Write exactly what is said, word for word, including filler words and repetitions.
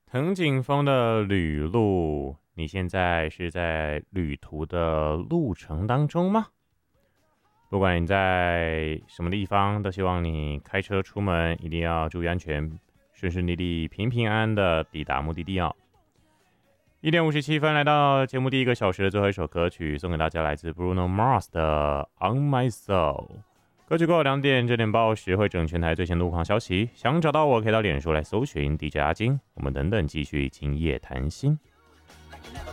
藤井风的旅路，你现在是在旅途的路程当中吗？不管你在什么地方，都希望你开车出门一定要注意安全，顺顺利利、平平安安的抵达目的地哦。一点五十七分，来到节目第一个小时的最后一首歌曲，送给大家来自 Bruno Mars 的《On My Soul》。歌曲过后两点，这点报时会整全台最新路况消息。想找到我，可以到脸书来搜寻 D J 阿金。我们等等继续今夜谈心。